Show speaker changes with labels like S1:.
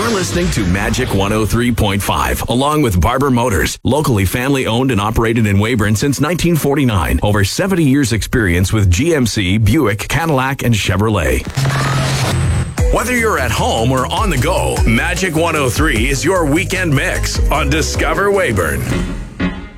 S1: You're listening to Magic 103.5, along with Barber Motors, locally family owned and operated in Weyburn since 1949. Over 70 years experience with GMC, Buick, Cadillac, and Chevrolet. Whether you're at home or on the go, Magic 103 is your weekend mix on Discover Weyburn.